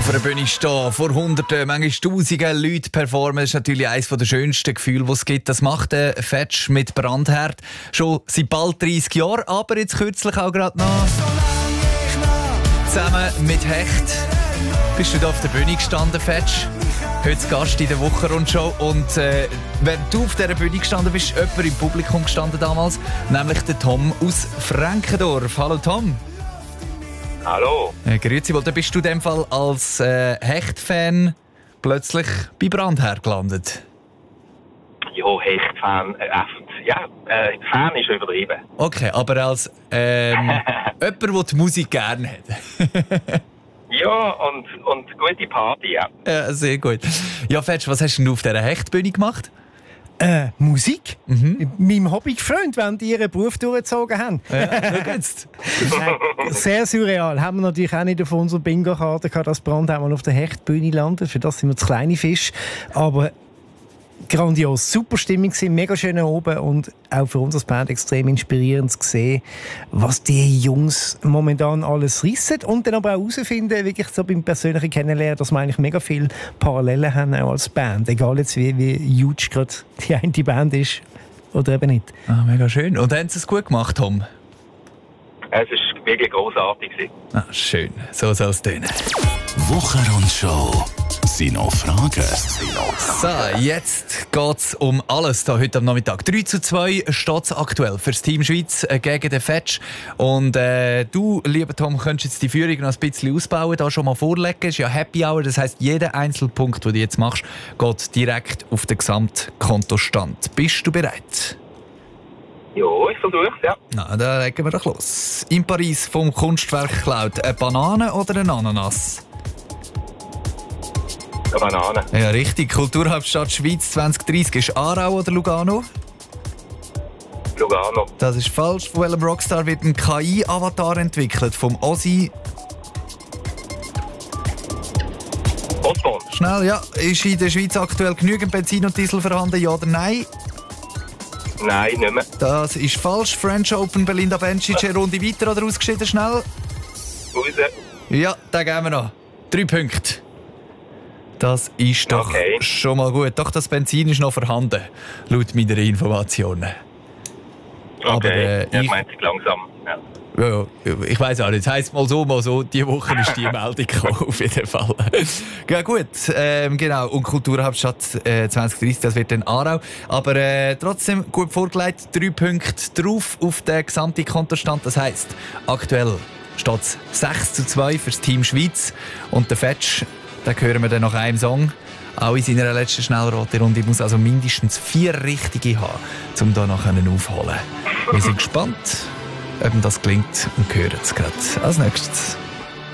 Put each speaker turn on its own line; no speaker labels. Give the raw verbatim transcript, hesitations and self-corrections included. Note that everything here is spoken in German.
Auf einer Bühne stehen, vor Hunderten, manchmal Tausenden Leuten performen, das ist natürlich eines der schönsten Gefühle, die es gibt. Das macht der Fetsch mit Brandherd schon seit bald dreißig Jahren, aber jetzt kürzlich auch gerade noch zusammen mit Hecht. Bist du da auf der Bühne gestanden, Fetsch? Heute Gast in der Wochenrundshow. Und äh, während du auf dieser Bühne gestanden bist, ist jemand im Publikum gestanden damals, nämlich der Tom aus Frankendorf. Hallo Tom.
Hallo.
Äh, grüezi wohl. Da bist du in dem Fall als äh, Hecht-Fan plötzlich bei Brandherd gelandet.
Ja, Hecht-Fan. Äh, ja, äh, Fan ist übertrieben.
Okay, aber als ähm, jemand, der die Musik gerne hat.
Ja, und, und gute Party, ja.
Ja, sehr gut. Ja, Fetsch, was hast du auf dieser Hechtbühne gemacht?
Äh, Musik?
Mhm.
Meinem Hobby gefreut, wenn die ihren Beruf durchgezogen haben.
Ja, schau jetzt.
Nein, sehr surreal. Haben wir natürlich auch nicht auf unserer Bingo-Karte gehabt, dass Brandherd mal auf der Hechtbühne landet. Für das sind wir zu kleine Fisch. Aber grandios, super Stimmung gewesen, mega schön oben und auch für uns als Band extrem inspirierend zu sehen, was die Jungs momentan alles rissen und dann aber auch herausfinden, wirklich so beim persönlichen Kennenlernen, dass wir eigentlich mega viele Parallelen haben auch als Band, egal jetzt wie, wie huge gerade die eine Band ist oder eben nicht.
Ah, mega schön. Und haben sie es gut gemacht, Tom?
Es war wirklich grossartig.
Ah, schön, so soll es tönen.
Wochenrundshow. Sind noch Fragen?
So, jetzt geht es um alles da heute am Nachmittag. drei zu zwei steht es aktuell für das Team Schweiz gegen den Fetsch. Und äh, du, lieber Tom, könntest jetzt die Führung noch ein bisschen ausbauen, da schon mal vorlegen. Das ist ja Happy Hour, das heisst, jeder Einzelpunkt, den du jetzt machst, geht direkt auf den Gesamtkontostand. Bist du bereit?
Ja, ich versuche es, ja.
Na, dann legen wir doch los. In Paris vom Kunstwerk geklaut, eine Banane oder ein Ananas?
Eine Banane.
Ja, richtig. Kulturhauptstadt Schweiz zwanzig dreissig ist Aarau oder Lugano?
Lugano.
Das ist falsch. Von welchem Rockstar wird ein K I-Avatar entwickelt? Vom Ozzy?
Osborn.
Schnell, ja. Ist in der Schweiz aktuell genügend Benzin und Diesel vorhanden, ja oder nein?
Nein, nicht mehr.
Das ist falsch. French Open, Belinda Bencic, eine Runde weiter oder ausgeschieden, schnell?
Raus.
Ja, da geben wir noch. Drei Punkte. Das ist doch
okay.
Schon mal gut. Doch, das Benzin ist noch vorhanden, laut meiner Informationen.
Okay,
Aber, äh,
ja,
ich-
meint sich langsam. Ja.
Ja, ja, ich weiss auch nicht. Es heisst mal so, mal so. Diese Woche ist die Meldung gekommen, auf jeden Fall. Ja gut, ähm, genau. Und Kulturhauptstadt äh, zwanzig dreissig, das wird dann Aarau. Aber äh, trotzdem gut vorgelegt. Drei Punkte drauf auf den gesamten Kontostand. Das heisst, aktuell steht es sechs zu zwei für das Team Schweiz. Und der Fetsch, den hören wir dann nach einem Song. Auch in seiner letzten Schnellraterunde muss also mindestens vier richtige haben, um da noch aufholen. Wir sind gespannt, ob ihm das gelingt und hören es gerade als nächstes.